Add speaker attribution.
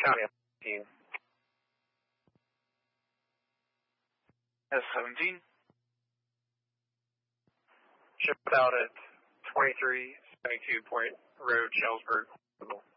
Speaker 1: County 18.
Speaker 2: S-17.
Speaker 1: Shipped out at 2372 Point Road, Shelbyville.